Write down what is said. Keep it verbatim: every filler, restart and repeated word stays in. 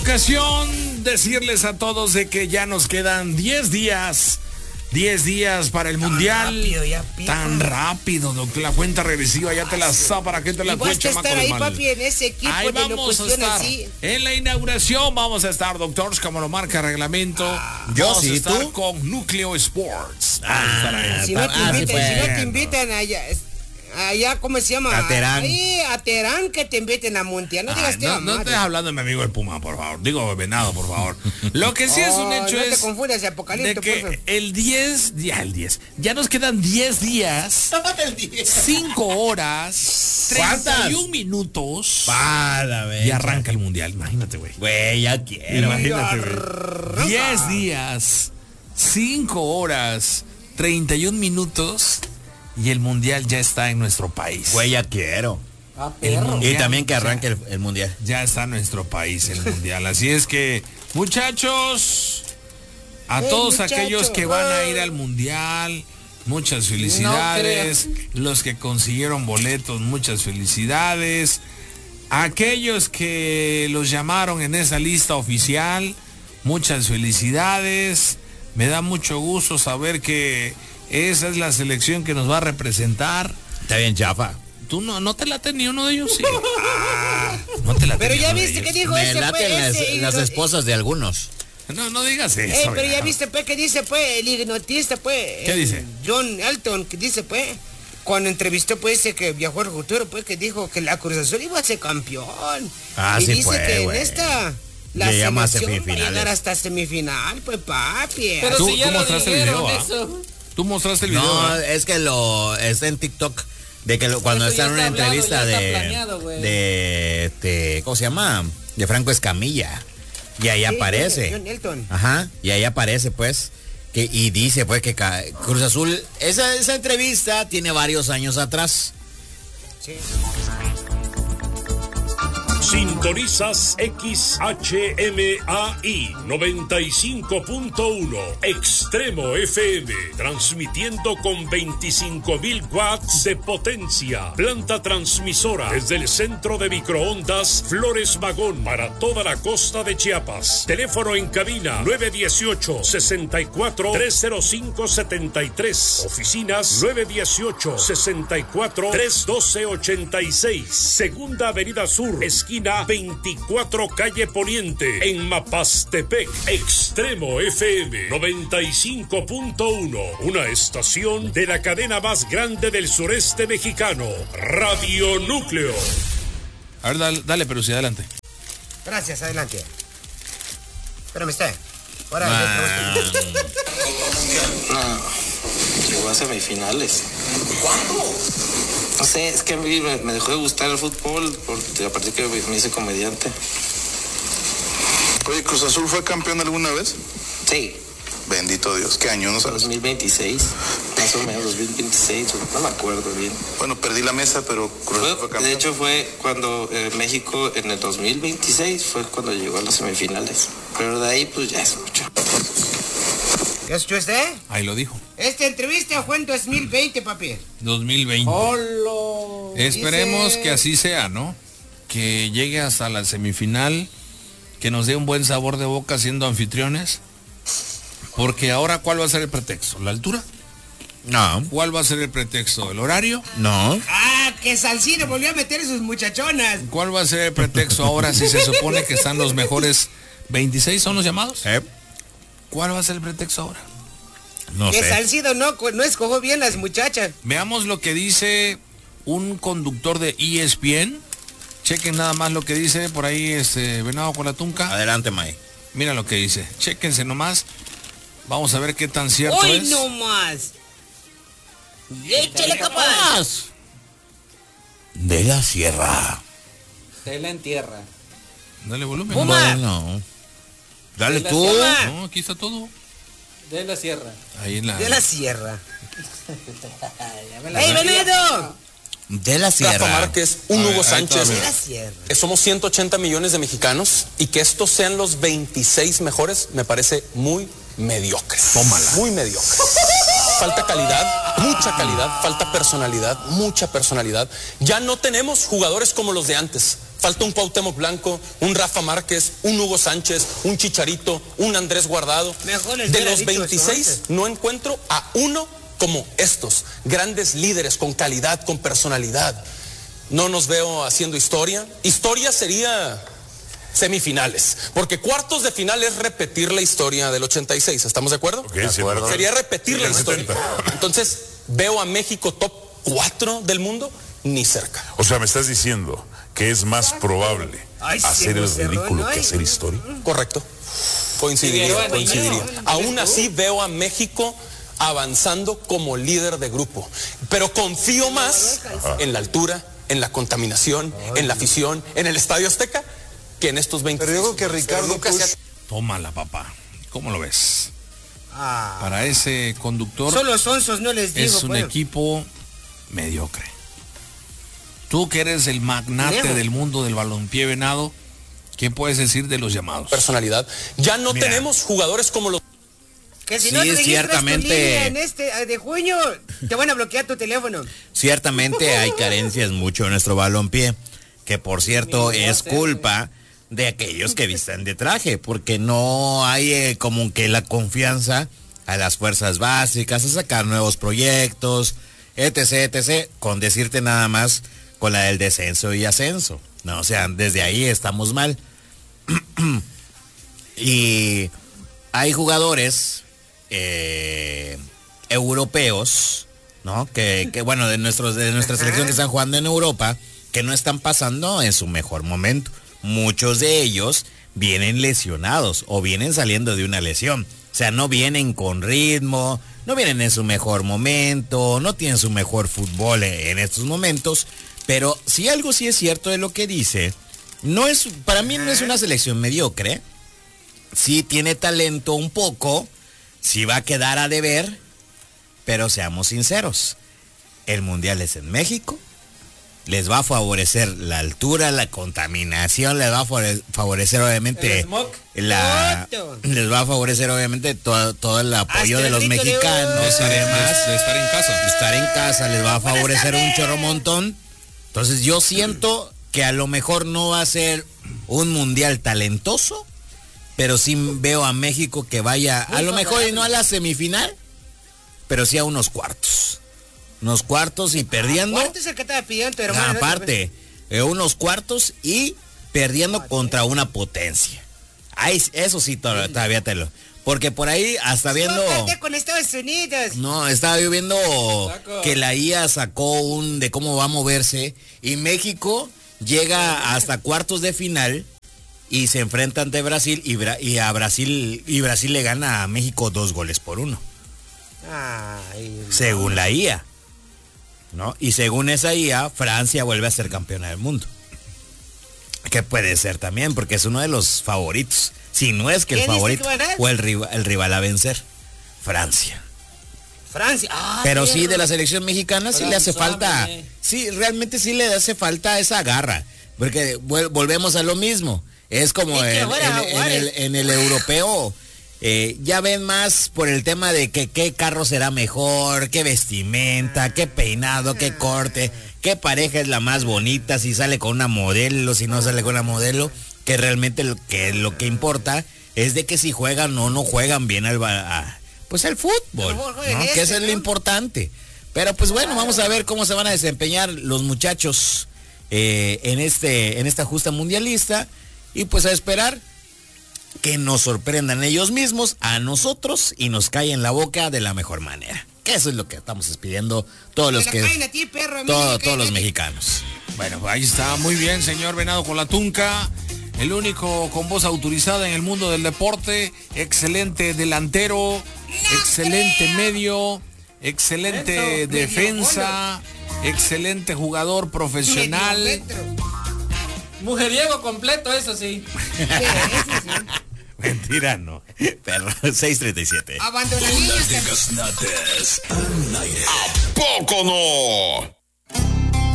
ocasión, decirles a todos de que ya nos quedan diez días. diez días para el Mundial. Rápido, ya, Tan rápido, doctor. La cuenta regresiva ya te la sa para que te la cuente, chamaco del mal. Ahí, papi, en ese equipo ahí de vamos a estar. Así. En la inauguración vamos a estar, doctores, como lo marca el reglamento. Ah, yo vamos sí, a estar ¿tú? con Núcleo Sports. Ah, si, no te ah, invitan, sí, si no bueno. te invitan allá, allá, ¿cómo se llama? A Terán. Ahí, a Terán, que te inviten a Mundial. No digas Ay, no, no estés hablando de mi amigo el Puma, por favor. Digo, Venado, por favor. Lo que sí es un hecho no es te confundas, de Apocalipto, que el diez, ya el diez, ya nos quedan diez días, cinco horas, treinta y un minutos Para, y arranca el Mundial. Imagínate, güey. Güey, ya quiero. Imagínate, güey. diez días, cinco horas, treinta y un minutos y el Mundial ya está en nuestro país. Güey, ya quiero. Ah, El mundial, Y también que arranque el, el mundial. Ya está en nuestro país el Mundial. Así es que, muchachos, a Hey, todos muchacho. aquellos que van a ir al Mundial, muchas felicidades. No Los que consiguieron boletos, muchas felicidades. Aquellos que los llamaron en esa lista oficial, muchas felicidades. Me da mucho gusto saber que esa es la selección que nos va a representar. Está bien, chafa. ¿Tú no, no te late ni uno de ellos? Sí. Ah, no te late. Pero ni ya uno de viste ellos. que dijo Me ese, pues, laten las, ese, las igno- esposas de algunos. No, no digas eso. Eh, pero ya ya. viste, pues, que dice, pues, el ignotista, pues. ¿Qué el dice? John Elton, que dice, pues, cuando entrevistó, pues, ese que viajó al futuro, pues, que dijo que la Cruz Azul iba a ser campeón. Ah, y sí dice fue, que en güey. esta, la Le llama a selección va a semifinales. llegar hasta semifinal, pues, papi. Pero Tú- si ya tú lo mostraste el dijeron video, ¿ah? eso. Tú mostraste el video. No, ¿verdad? es que lo está en TikTok. De que lo- cuando Eso está ya en una está hablado, entrevista ya está de, planeado, güey. de, este, ¿cómo se llama? De Franco Escamilla. Y ahí Sí, aparece. John Elton. Ajá. Y ahí aparece, pues. Que, y dice, pues, que ca- Cruz Azul. Esa, esa entrevista tiene varios años atrás. Sí. Sintonizas X H M A I noventa y cinco punto uno Extremo F M, transmitiendo con veinticinco mil watts de potencia. Planta transmisora desde el centro de microondas Flores Magón para toda la costa de Chiapas. Teléfono en cabina nueve uno ocho, seis cuatro, tres cero cinco siete tres. Oficinas nueve uno ocho, seis cuatro, tres uno dos ocho seis. Segunda Avenida Sur, esquina veinticuatro calle Poniente, en Mapastepec. Extremo F M noventa y cinco punto uno, una estación de la cadena más grande del sureste mexicano, Radio Núcleo. A ver, dale, dale, pero sí, adelante. Gracias, adelante. Espérame, está. Ahora, Ah, No, llegó a semifinales. ¿Cuándo? No sé, es que a mí me, me dejó de gustar el fútbol porque a partir que me hice comediante. Oye, ¿Cruz Azul fue campeón alguna vez? Sí, Bendito Dios, ¿qué año? No sabes. dos mil veintiséis, más o menos, dos mil veintiséis, no me acuerdo bien. Bueno, perdí la mesa, pero Cruz Azul fue Fue- campeón. de hecho fue cuando eh, México en el dos mil veintiséis fue cuando llegó a las semifinales. Pero de ahí pues ya es mucho. ¿qué escuchó usted? Ahí lo dijo. Esta entrevista fue en dos mil veinte, papi. dos mil veinte. ¡Holo! Esperemos Dice- que así sea, ¿no? Que llegue hasta la semifinal, que nos dé un buen sabor de boca siendo anfitriones. Porque ahora, ¿cuál va a ser el pretexto? ¿La altura? no, ¿Cuál va a ser el pretexto? ¿El horario? no. Ah, que Salcido volvió a meter sus muchachonas. ¿Cuál va a ser el pretexto ahora si se supone que están los mejores veintiséis son los llamados? Eh, ¿Cuál va a ser el pretexto ahora? no Que sé. Salcido no, no escogió bien las muchachas. Veamos lo que dice un conductor de E S P N. Chequen nada más lo que dice por ahí este Venado con la Tunca. Adelante, May. Mira lo que dice. Chéquense nomás. Vamos a ver qué tan cierto ¡Uy, es. no más! ¡Échale capaz! De la Sierra. Tela en tierra. Dale volumen. Puma. Bueno. Dale De la tú. Sierra. No, aquí está todo. De la sierra. Ahí en la... De la sierra. Ya me la ¡Ey, sabía. Venedo! De la Rafa Sierra. Márquez, un A ver, Hugo ahí Sánchez. está, De la sierra. Eh, Somos ciento ochenta millones de mexicanos y que estos sean los veintiséis mejores me parece muy mediocre. Tómala. Muy mediocre. Falta calidad, mucha calidad, falta personalidad, mucha personalidad. Ya no tenemos jugadores como los de antes. Falta un Cuauhtémoc Blanco, un Rafa Márquez, un Hugo Sánchez, un Chicharito, un Andrés Guardado. De los veintiséis no encuentro a uno como estos, grandes líderes con calidad, con personalidad. No nos veo haciendo historia. Historia sería semifinales, porque cuartos de final es repetir la historia del ochenta y seis, ¿estamos de acuerdo? Okay, de acuerdo. Sería repetir sí, la historia. Entonces, ¿veo a México top cuatro del mundo? Ni cerca. O sea, me estás diciendo que es más probable Ay, hacer el ridículo que hacer historia. Correcto. Coincidiría, coincidiría. Aún así veo a México avanzando como líder de grupo, pero confío más Ajá. en la altura, en la contaminación, Ay, en la afición, en el Estadio Azteca, que en estos veinte. Pero digo que Ricardo Puch... se... Tómala, papá. ¿Cómo lo ves? Ah, Para ese conductor son los onzos, no les digo. Es un pues. equipo mediocre. Tú que eres el magnate Lejos. del mundo del balompié, Venado, ¿qué puedes decir de los llamados? Personalidad. Ya no Mira. tenemos jugadores como los... Que si sí, no te ciertamente en este de junio te van a bloquear tu teléfono. Ciertamente hay carencias mucho en nuestro balompié, que por cierto es culpa de aquellos que visten de traje, porque no hay eh, como que la confianza a las fuerzas básicas, a sacar nuevos proyectos, etc, etc, con decirte nada más con la del descenso y ascenso. No, o sea, desde ahí estamos mal. Y hay jugadores eh, europeos, ¿no? Que, que bueno, de nuestros de nuestra selección que están jugando en Europa, que no están pasando en su mejor momento. Muchos de ellos vienen lesionados o vienen saliendo de una lesión. O sea, no vienen con ritmo, no vienen en su mejor momento, no tienen su mejor fútbol en estos momentos. Pero si algo sí es cierto de lo que dice, no es, para mí no es una selección mediocre. Sí tiene talento un poco, sí va a quedar a deber, pero seamos sinceros, el mundial es en México, les va a favorecer la altura, la contaminación, les va a favorecer obviamente la, les va a favorecer obviamente todo, todo el apoyo Hasta de los mexicanos y demás, de estar en casa, estar en casa les va a favorecer un chorro montón. Entonces yo siento que a lo mejor no va a ser un mundial talentoso, pero sí veo a México que vaya, a lo mejor y no a la semifinal, pero sí a unos cuartos. Unos cuartos y perdiendo. ¿Cuánto es el que estaba pidiendo tu hermano? Aparte, eh, unos cuartos y perdiendo contra una potencia. Ay, eso sí, todavía te lo... Porque por ahí hasta viendo... con Estados Unidos. No, estaba yo viendo Saco. que la I A sacó un de cómo va a moverse y México llega hasta cuartos de final y se enfrenta ante Brasil y, Bra y a Brasil y Brasil le gana a México dos goles por uno. Ay, según la I A, ¿no? Y según esa I A, Francia vuelve a ser campeona del mundo. Que puede ser también, porque es uno de los favoritos. Si no es que el favorito o el rival, el rival a vencer. Francia. Francia. Ah, pero sí, de la selección mexicana sí le hace falta. Sí, realmente sí le hace falta esa garra. Porque volvemos a lo mismo. Es como en, en, en, el, en el europeo. Eh, ya ven más por el tema de que qué carro será mejor, qué vestimenta, qué peinado, qué corte, qué pareja es la más bonita, si sale con una modelo, si no sale con una modelo. Que realmente lo que, lo que importa es de que si juegan o no juegan bien al, a, pues el fútbol, ¿no? Que eso es lo importante. Pero pues bueno, vamos a ver cómo se van a desempeñar los muchachos eh, en, este, en esta justa mundialista. Y pues a esperar que nos sorprendan ellos mismos a nosotros y nos caen en la boca de la mejor manera. Que eso es lo que estamos pidiendo todos los que... Ti, perro, todo, todos los mexicanos. Bueno, ahí está, muy bien, señor Venado con la Tunca. El único con voz autorizada en el mundo del deporte. Excelente delantero, no excelente creo. medio, excelente Eso, defensa, medio excelente jugador profesional. Mujeriego completo, eso sí. Sí, eso sí. Mentira, no. Perro, seis treinta y siete. Abandonadillos. ¿A poco no?